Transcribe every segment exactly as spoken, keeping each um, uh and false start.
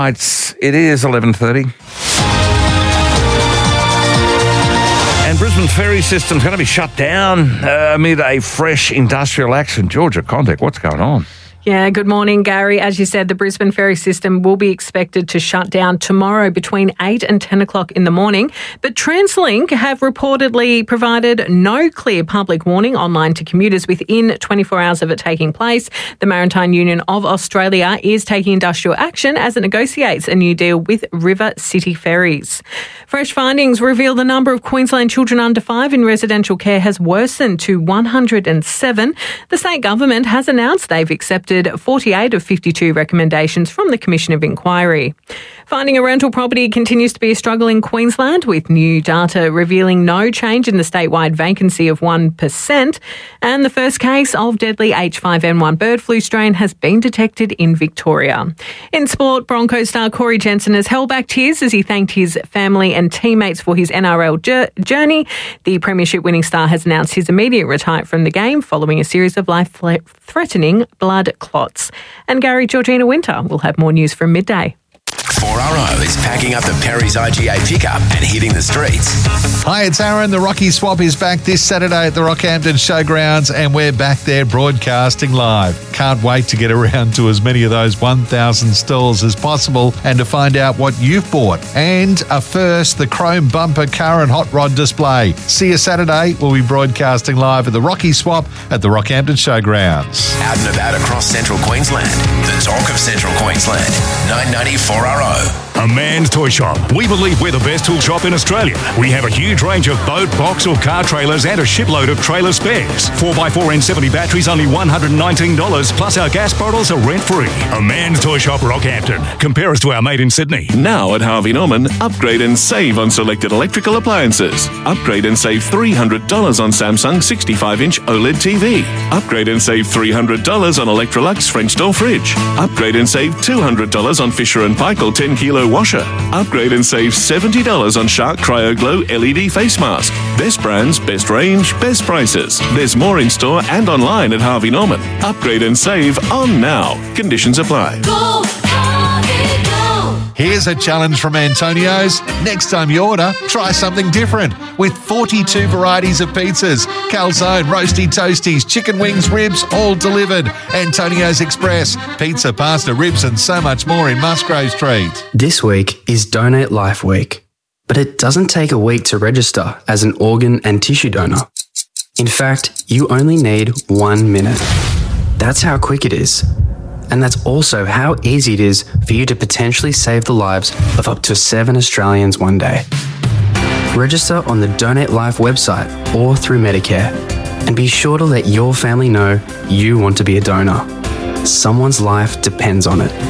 It's, it is eleven thirty. And Brisbane ferry system's going to be shut down uh, amid a fresh industrial action. Georgia Contact, what's going on? Yeah, good morning, Gary. As you said, the Brisbane ferry system will be expected to shut down tomorrow between eight and ten o'clock in the morning. But TransLink have reportedly provided no clear public warning online to commuters within twenty-four hours of it taking place. The Maritime Union of Australia is taking industrial action as it negotiates a new deal with River City Ferries. Fresh findings reveal the number of Queensland children under five in residential care has worsened to one hundred seven. The state government has announced they've accepted forty-eight of fifty-two recommendations from the Commission of Inquiry. Finding a rental property continues to be a struggle in Queensland, with new data revealing no change in the statewide vacancy of one percent. And the first case of deadly H five N one bird flu strain has been detected in Victoria. In sport, Broncos star Corey Jensen has held back tears as he thanked his family and teammates for his N R L journey. The premiership winning star has announced his immediate retirement from the game following a series of life-threatening blood clots. And Gary, Georgina Winter will have more news from midday. four R O is packing up the Perry's I G A pickup and hitting the streets. Hi, it's Aaron. The Rocky Swap is back this Saturday at the Rockhampton Showgrounds, and we're back there broadcasting live. Can't wait to get around to as many of those one thousand stalls as possible and to find out what you've bought. And a first, the chrome bumper car and hot rod display. See you Saturday. We'll be broadcasting live at the Rocky Swap at the Rockhampton Showgrounds. Out and about across central Queensland. The talk of central Queensland. nine ninety four R O. A Man's Toy Shop. We believe we're the best tool shop in Australia. We have a huge range of boat, box or car trailers and a shipload of trailer spares. four by four N seventy batteries only one hundred nineteen dollars, plus our gas bottles are rent-free. A Man's Toy Shop, Rockhampton. Compare us to our mate in Sydney. Now at Harvey Norman, upgrade and save on selected electrical appliances. Upgrade and save three hundred dollars on Samsung sixty-five inch OLED T V. Upgrade and save three hundred dollars on Electrolux French door fridge. Upgrade and save two hundred dollars on Fisher and Paykel ten kilo washer. Upgrade and save seventy dollars on Shark Cryo Glow L E D face mask. Best brands, best range, best prices. There's more in store and online at Harvey Norman. Upgrade and save on now. Conditions apply. Go, Harvey, go. Here's a challenge from Antonio's. Next time you order, try something different. With forty-two varieties of pizzas, calzone, roasty toasties, chicken wings, ribs, all delivered. Antonio's Express, pizza, pasta, ribs and so much more in Musgrave Street. This week is Donate Life Week, but it doesn't take a week to register as an organ and tissue donor. In fact, you only need one minute. That's how quick it is. And that's also how easy it is for you to potentially save the lives of up to seven Australians one day. Register on the Donate Life website or through Medicare, and be sure to let your family know you want to be a donor. Someone's life depends on it.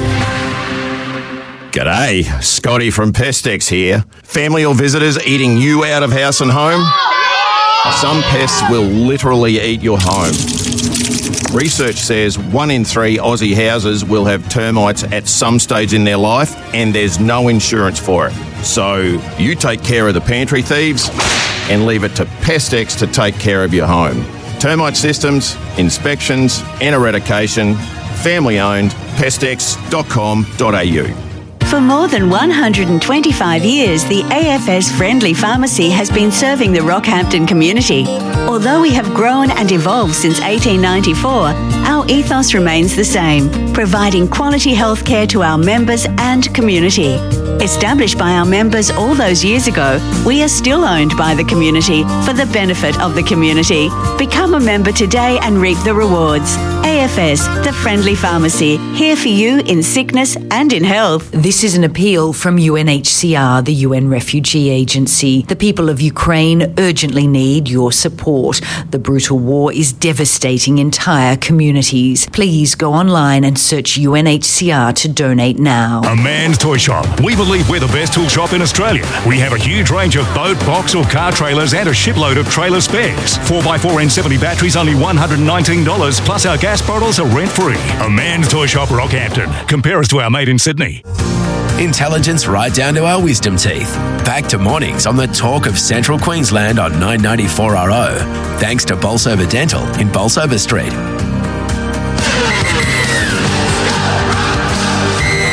G'day, Scotty from Pestex here. Family or visitors eating you out of house and home? Some pests will literally eat your home. Research says one in three Aussie houses will have termites at some stage in their life, and there's no insurance for it. So you take care of the pantry thieves and leave it to Pestex to take care of your home. Termite systems, inspections and eradication. Family owned. pestex dot com dot a u. For more than one hundred twenty-five years, the A F S Friendly Pharmacy has been serving the Rockhampton community. Although we have grown and evolved since eighteen ninety-four, our ethos remains the same, providing quality healthcare to our members and community. Established by our members all those years ago, we are still owned by the community for the benefit of the community. Become a member today and reap the rewards. A F S, the Friendly Pharmacy, here for you in sickness and in health. This is an appeal from U N H C R, the U N Refugee Agency. The people of Ukraine urgently need your support. The brutal war is devastating entire communities. Please go online and search U N H C R to donate now. A Man's Toy Shop. We believe we're the best tool shop in Australia. We have a huge range of boat, box or car trailers and a shipload of trailer spares. four by four N seventy batteries only one hundred nineteen dollars, plus our gas bottles are rent-free. A Man's Toy Shop, Rockhampton. Compare us to our mate in Sydney. Intelligence right down to our wisdom teeth. Back to mornings on the talk of Central Queensland on nine ninety-four R O. Thanks to Bolsover Dental in Bolsover Street. At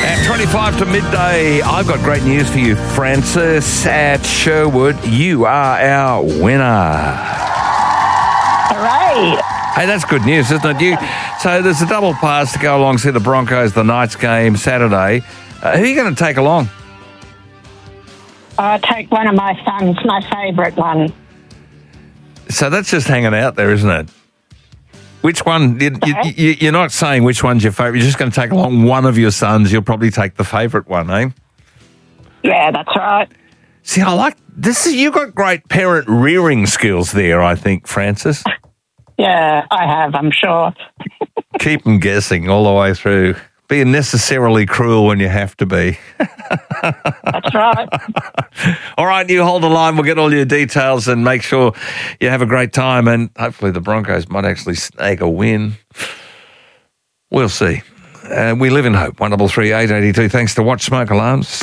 twenty-five to midday. I've got great news for you, Francis at Sherwood. You are our winner. Hooray! Hey, that's good news, isn't it? You. So there's a double pass to go along, see the Broncos, the Knights game Saturday. Uh, who are you going to take along? I'll take one of my sons, my favourite one. So that's just hanging out there, isn't it? Which one? You, you, you, you're not saying which one's your favourite. You're just going to take along one of your sons. You'll probably take the favourite one, eh? Yeah, that's right. See, I like this. Is, you've got great parent rearing skills there, I think, Francis. Yeah, I have, I'm sure. Keep them guessing all the way through. Being necessarily cruel when you have to be. That's right. All right, you hold the line. We'll get all your details and make sure you have a great time. And hopefully the Broncos might actually snag a win. We'll see. Uh, we live in hope. one double three eight eight two. Thanks to Watch Smoke Alarms.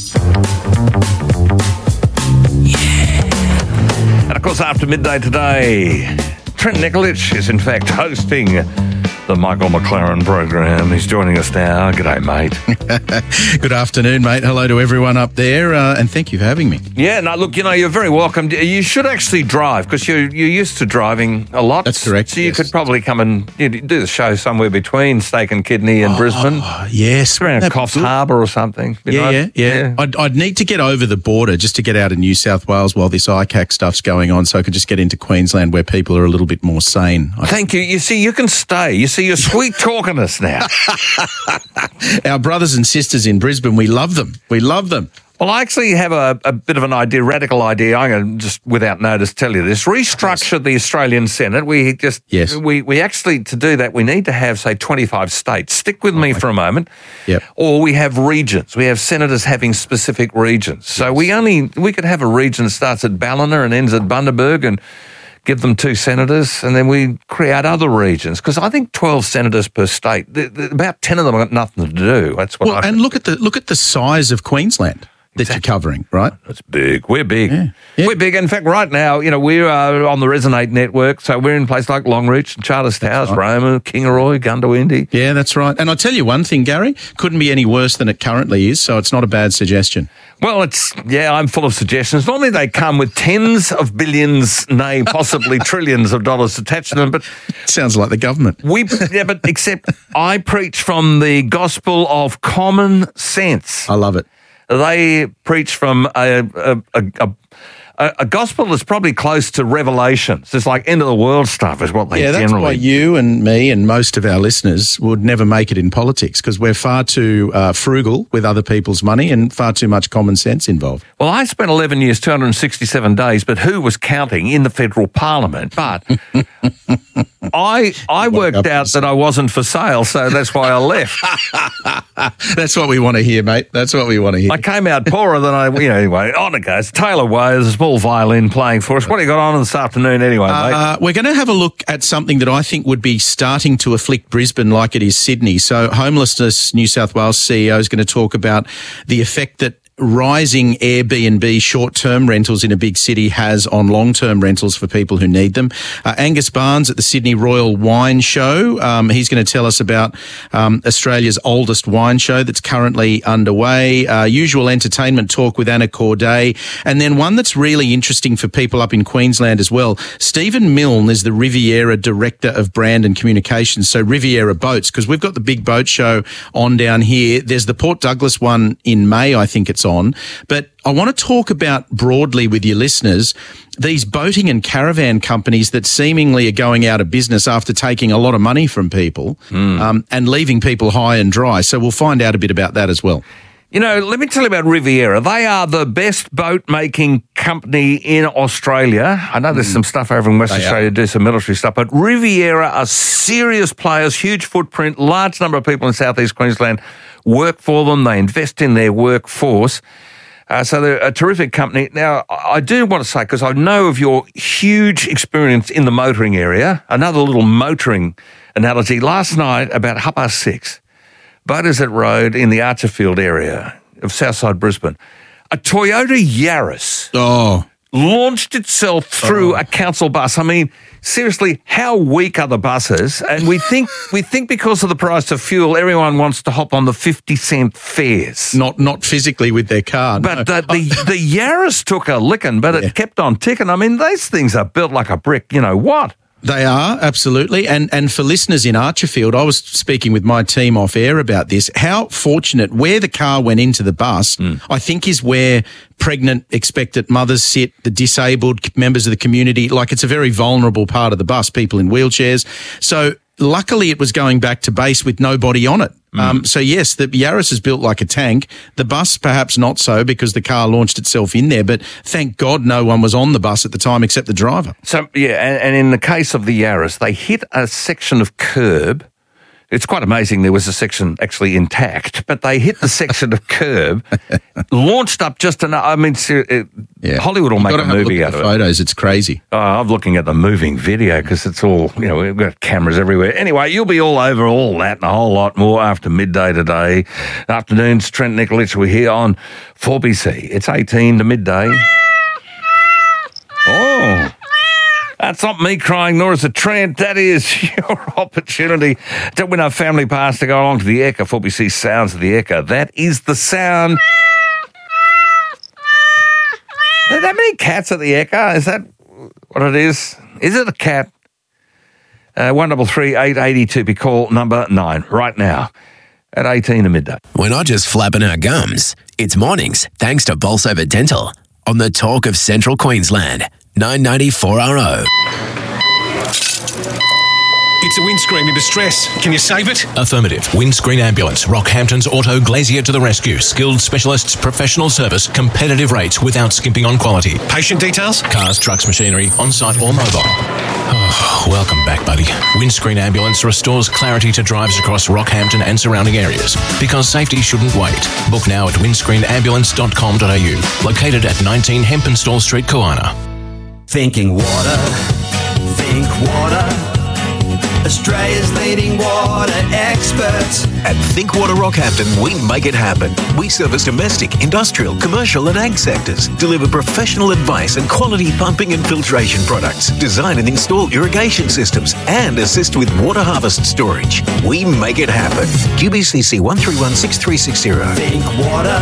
Yeah. And of course, after midday today, Trent Nikolic is in fact hosting the Michael McLaren program. He's joining us now. G'day, mate. Good afternoon, mate. Hello to everyone up there, uh, and thank you for having me. Yeah, no, look, you know, you're very welcome. You should actually drive because you're, you're used to driving a lot. That's correct. So you yes. could probably come and you know, do the show somewhere between Steak and Kidney and oh, Brisbane. Oh, yes. Around Coffs Harbour or something. Yeah, know? yeah, yeah, yeah. I'd, I'd need to get over the border just to get out of New South Wales while this I C A C stuff's going on so I could just get into Queensland where people are a little bit more sane. Thank you. You see, you can stay. You see, you're sweet talking us now. Our brothers and sisters in Brisbane, we love them. We love them. Well, I actually have a, a bit of an idea, radical idea. I'm going to just, without notice, tell you this. Restructure yes. the Australian Senate. We just, yes. we, we actually, to do that, we need to have, say, twenty-five states. Stick with me for a moment. Yep. Or we have regions. We have senators having specific regions. So yes. we only, we could have a region that starts at Ballina and ends at Bundaberg and give them two senators, and then we create other regions. Because I think twelve senators per state, the, the, about ten of them have got nothing to do. That's what well, I and look at the look at the size of Queensland that exactly. you're covering, right? It's big. We're big. Yeah. Yeah. We're big. In fact, right now, you know, we're uh, on the Resonate network, so we're in places like Longreach, Charters Towers, right. Roma, Kingaroy, Gundawindi. Yeah, that's right. And I'll tell you one thing, Gary, couldn't be any worse than it currently is, so it's not a bad suggestion. Well, it's, yeah, I'm full of suggestions. Normally they come with tens of billions, nay, possibly trillions of dollars attached to them, but... Sounds like the government. We, yeah, but except I preach from the gospel of common sense. I love it. They preach from a, a, a, a, a gospel that's probably close to Revelations. It's like end of the world stuff is what they yeah, generally... Yeah, that's why you and me and most of our listeners would never make it in politics because we're far too uh, frugal with other people's money and far too much common sense involved. Well, I spent eleven years, two hundred sixty-seven days, but who was counting in the federal parliament? But I I worked out that I wasn't for sale, so that's why I left. That's what we want to hear, mate. That's what we want to hear. I came out poorer than I, you know, anyway, on it goes. Taylor Way, a small violin playing for us. What have you got on this afternoon anyway, mate? Uh, we're going to have a look at something that I think would be starting to afflict Brisbane like it is Sydney. So Homelessness New South Wales C E O is going to talk about the effect that rising Airbnb short-term rentals in a big city has on long-term rentals for people who need them. Uh, Angus Barnes at the Sydney Royal Wine Show. Um, he's going to tell us about um, Australia's oldest wine show that's currently underway. Uh, usual entertainment talk with Anna Corday. And then one that's really interesting for people up in Queensland as well. Stephen Milne is the Riviera Director of Brand and Communications. So Riviera Boats, because we've got the big boat show on down here. There's the Port Douglas one in May, I think it's on. But I want to talk about broadly with your listeners these boating and caravan companies that seemingly are going out of business after taking a lot of money from people mm. um, and leaving people high and dry. So we'll find out a bit about that as well. You know, let me tell you about Riviera. They are the best boat-making company in Australia. I know there's mm. some stuff over in West they Australia to do some military stuff, but Riviera are serious players, huge footprint, large number of people in southeast Queensland work for them. They invest in their workforce. Uh, so they're a terrific company. Now, I do want to say, because I know of your huge experience in the motoring area, another little motoring analogy. Last night, about half past six, Boaters at Road in the Archerfield area of Southside Brisbane, a Toyota Yaris. Oh. launched itself through Oh. a council bus. I mean, seriously, how weak are the buses? And we think we think because of the price of fuel, everyone wants to hop on the fifty cent fares. Not not physically with their car. But no. the, the, the Yaris took a licking, but Yeah. it kept on ticking. I mean, those things are built like a brick. You know what? They are, absolutely. And and for listeners in Archerfield, I was speaking with my team off air about this. How fortunate, where the car went into the bus, Mm. I think is where pregnant, expectant mothers sit, the disabled members of the community. Like, it's a very vulnerable part of the bus, people in wheelchairs. So luckily it was going back to base with nobody on it. Mm. Um, so yes, the Yaris is built like a tank. The bus perhaps not so, because the car launched itself in there. But thank God no one was on the bus at the time except the driver. So, yeah, and, and in the case of the Yaris, they hit a section of curb. It's quite amazing there was a section actually intact, but they hit the section of curb, launched up just enough. I mean, ser- it, Yeah. Hollywood will You've make got a to have movie look out at of the it. photos. It's crazy. Oh, I'm looking at the moving video because it's all, you know, we've got cameras everywhere. Anyway, you'll be all over all that and a whole lot more after midday today. Afternoons, Trent Nikolic, we're here on four B C. It's eighteen to midday. Oh, that's not me crying, nor is it Trent. That is your opportunity to win a family pass to go along to the Ekka, four B C Sounds of the Ekka. That is the sound. Are there that many cats at the Ekka? Is that what it is? Is it a cat? Uh, one double three eight eighty two. Be call number nine right now at eighteen to midday. We're not just flapping our gums. It's mornings, thanks to Bolsover Dental, on the Talk of Central Queensland, nine ninety-four R O. It's a windscreen in distress. Can you save it? Affirmative. Windscreen Ambulance. Rockhampton's Auto Glazier to the rescue. Skilled specialists, professional service, competitive rates without skimping on quality. Patient details? Cars, trucks, machinery, on-site or mobile. Oh, welcome back, buddy. Windscreen Ambulance restores clarity to drives across Rockhampton and surrounding areas. Because safety shouldn't wait. Book now at windscreen ambulance dot com dot a u. Located at nineteen Hempenstall Street, Koana. Thinking water, think water. Australia's leading water experts. At Think Water Rockhampton, we make it happen. We service domestic, industrial, commercial and ag sectors, deliver professional advice and quality pumping and filtration products, design and install irrigation systems, and assist with water harvest storage. We make it happen. Q B C C one three one six three six zero. Think water.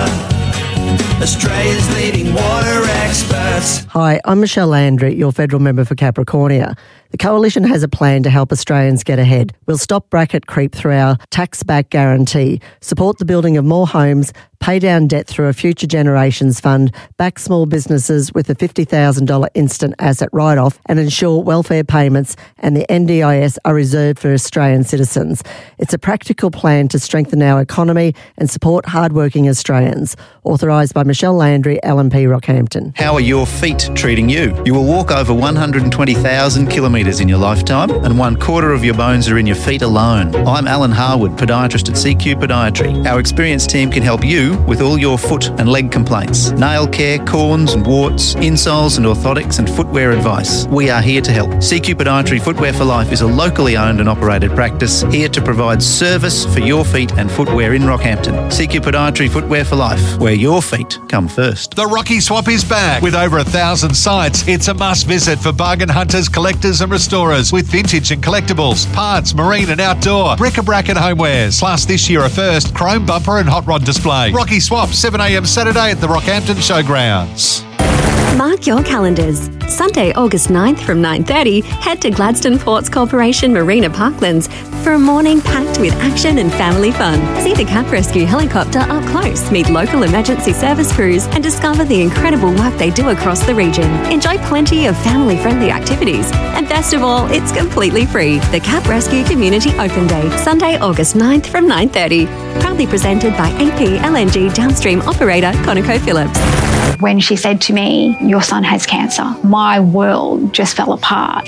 Australia's leading water experts. Hi, I'm Michelle Landry, your federal member for Capricornia. The Coalition has a plan to help Australians get ahead. We'll stop bracket creep through our tax-back guarantee, support the building of more homes, pay down debt through a Future Generations Fund, back small businesses with a fifty thousand dollars instant asset write-off, and ensure welfare payments and the N D I S are reserved for Australian citizens. It's a practical plan to strengthen our economy and support hardworking Australians. Authorised by Michelle Landry, L M P Rockhampton. How are your feet treating you? You will walk over one hundred twenty thousand kilometres in your lifetime, and one quarter of your bones are in your feet alone. I'm Alan Harwood, podiatrist at C Q Podiatry. Our experienced team can help you with all your foot and leg complaints, nail care, corns and warts, insoles and orthotics and footwear advice. We are here to help. C Q Podiatry Footwear for Life is a locally owned and operated practice here to provide service for your feet and footwear in Rockhampton. C Q Podiatry Footwear for Life, where your feet come first. The Rocky Swap is back with over a thousand sites. It's a must visit for bargain hunters, collectors and restorers with vintage and collectibles, parts, marine and outdoor, bric-a-brac and homewares. Plus this year a first chrome bumper and hot rod display. Rocky Swap, seven a m Saturday at the Rockhampton Showgrounds. Mark your calendars. Sunday, August ninth from nine thirty, head to Gladstone Ports Corporation Marina Parklands for a morning packed with action and family fun. See the Cap Rescue helicopter up close, meet local emergency service crews, and discover the incredible work they do across the region. Enjoy plenty of family-friendly activities. And best of all, it's completely free. The Cap Rescue Community Open Day, Sunday, August ninth from nine thirty. Proudly presented by A P L N G downstream operator ConocoPhillips. When she said to me, "Your son has cancer," my world just fell apart.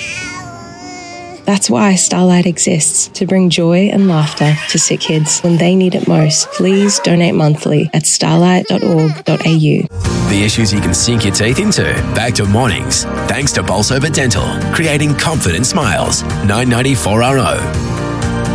That's why Starlight exists, to bring joy and laughter to sick kids when they need it most. Please donate monthly at starlight dot org dot a u. The issues you can sink your teeth into. Back to mornings, thanks to Bolsover Dental, creating confident smiles. nine ninety-four R O.